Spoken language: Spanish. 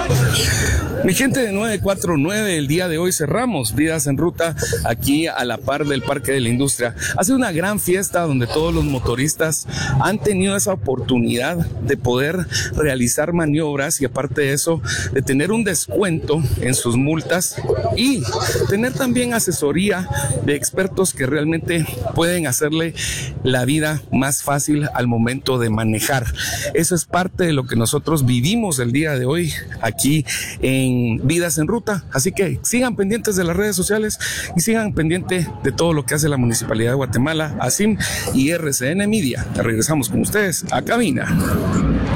Mi gente de 949, el día de hoy cerramos Vidas en Ruta aquí a la par del Parque de la Industria. Ha sido una gran fiesta donde todos los motoristas han tenido esa oportunidad de poder realizar maniobras y aparte de eso, de tener un descuento en sus multas y tener también asesoría de expertos que realmente pueden hacerle la vida más fácil al momento de manejar. Eso es parte de lo que nosotros vivimos el día de hoy aquí en Vidas en Ruta, así que sigan pendientes de las redes sociales y sigan pendientes de todo lo que hace la Municipalidad de Guatemala, ASIM y RCN Media. Regresamos con ustedes a cabina.